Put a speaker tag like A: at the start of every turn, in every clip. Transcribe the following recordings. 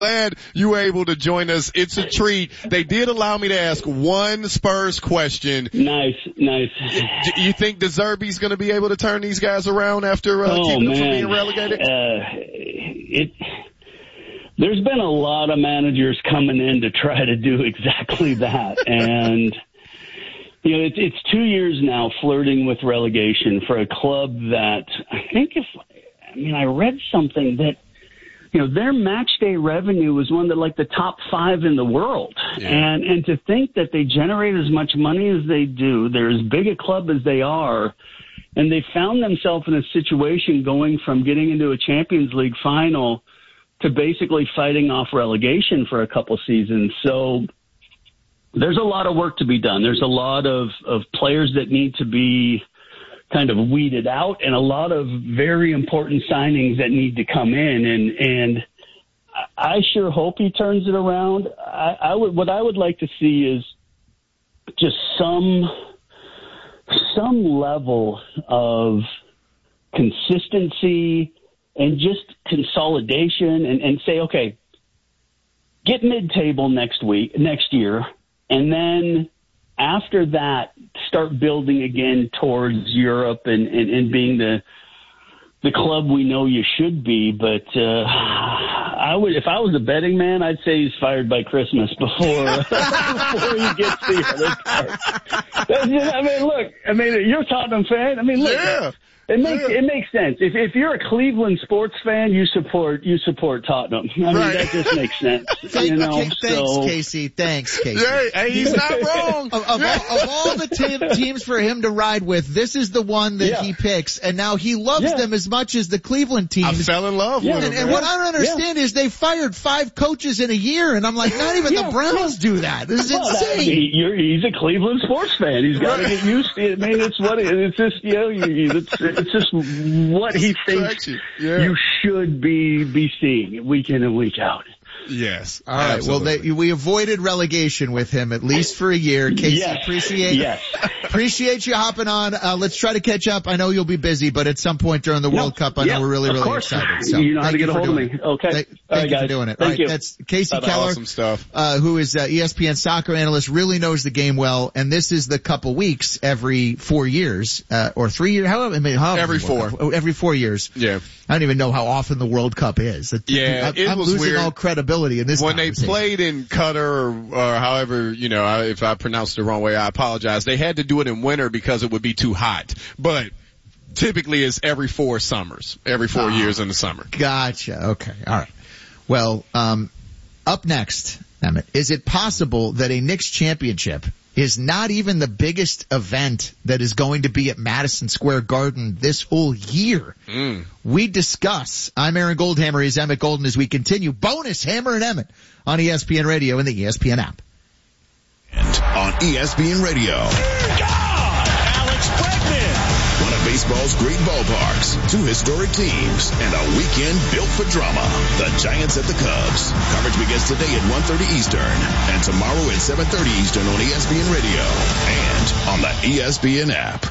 A: Glad you were able to join us. It's a treat. They did allow me to ask one Spurs question.
B: Nice.
A: Do you think De Zerbi's going to be able to turn these guys around after keeping them from being relegated?
B: There's been a lot of managers coming in to try to do exactly that. And, you know, it's 2 years now flirting with relegation for a club that I read something that, you know, their match day revenue was one of the top 5 in the world. Yeah. And to think that they generate as much money as they do, they're as big a club as they are, and they found themselves in a situation going from getting into a Champions League final to basically fighting off relegation for a couple seasons. So there's a lot of work to be done. There's a lot of players that need to be kind of weeded out, and a lot of very important signings that need to come in. And I sure hope he turns it around. What I would like to see is just some level of consistency and just consolidation, and say, okay, get mid-table next year, and then after that, start building again towards Europe and being the club we know you should be. But if I was a betting man, I'd say he's fired by Christmas before he gets the other part. You're a Tottenham fan. Look. Yeah. It makes sense. If you're a Cleveland sports fan, you support Tottenhm. That just makes sense.
C: Thanks, Casey.
A: Hey, he's not wrong.
C: Of all the teams for him to ride with, this is the one that he picks, and now he loves them as much as the Cleveland teams.
A: I fell in love with him.
C: And what I don't understand is they fired 5 coaches in a year, and I'm like, not even the Browns do that. This is insane.
B: He's a Cleveland sports fan. He's got to get used to it. It's just what he thinks you should be seeing week in and week out.
A: Yes.
C: All right.
A: Absolutely.
C: Well, we avoided relegation with him at least for a year. Casey, appreciate you hopping on. Let's try to catch up. I know you'll be busy, but at some point during the World Cup, I know we're really excited. So
B: you know how to get a hold of me. Okay.
C: Thank you for doing it.
B: Thank you.
C: That's Casey Keller,
A: awesome stuff.
C: Who is ESPN soccer analyst, really knows the game well. And this is the couple weeks every 4 years, or 3 years,
A: every 4.
C: Every 4 years.
A: Yeah.
C: I don't even know how often the World Cup is. I'm
A: was
C: losing
A: weird.
C: all credibility in this
A: when they played in Qatar or however, if I pronounced it the wrong way, I apologize. They had to do it in winter because it would be too hot. But typically it's every 4 summers, every 4 years in the summer.
C: Gotcha. Okay. All right. Well, up next, Emmett, is it possible that a Knicks championship is not even the biggest event that is going to be at Madison Square Garden this whole year? We discuss. I'm Aaron Goldhammer. He's Emmett Golden as we continue. Bonus Hammer and Emmett on ESPN Radio and the ESPN app.
D: And on ESPN Radio.
E: Alex Bregman.
D: One of baseball's great ballparks, 2 historic teams, and a weekend built for drama. The Giants at the Cubs. Coverage begins today at 1:30 Eastern and tomorrow at 7:30 Eastern on ESPN Radio and on the ESPN app.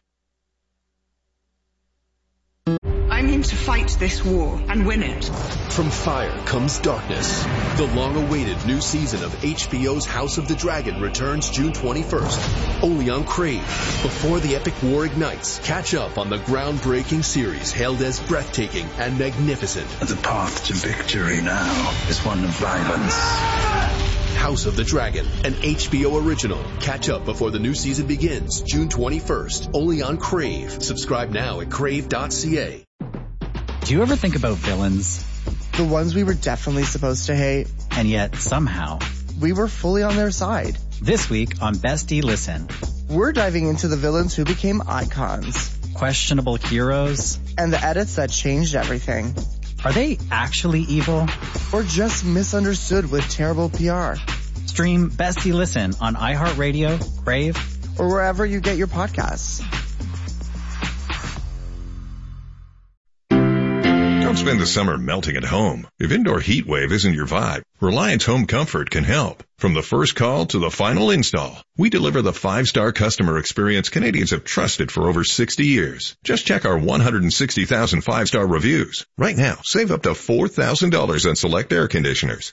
F: I'm here to fight this war and win it.
G: From fire comes darkness. The long-awaited new season of HBO's House of the Dragon returns June 21st, only on Crave. Before the epic war ignites, catch up on the groundbreaking series hailed as breathtaking and magnificent.
H: The path to victory now is one of violence.
G: House of the Dragon, an HBO original. Catch up before the new season begins, June 21st, only on Crave. Subscribe now at crave.ca.
I: Do you ever think about villains?
J: The ones we were definitely supposed to hate.
I: And yet, somehow,
J: we were fully on their side.
I: This week on Bestie Listen.
J: We're diving into the villains who became icons.
I: Questionable heroes.
J: And the edits that changed everything.
I: Are they actually evil?
J: Or just misunderstood with terrible PR?
I: Stream Bestie Listen on iHeartRadio, Crave,
J: or wherever you get your podcasts.
K: Don't spend the summer melting at home? If indoor heat wave isn't your vibe, Reliance Home Comfort can help. From the first call to the final install, we deliver the 5-star customer experience Canadians have trusted for over 60 years. Just check our 160,000 5-star reviews. Right now, save up to $4,000 on select air conditioners.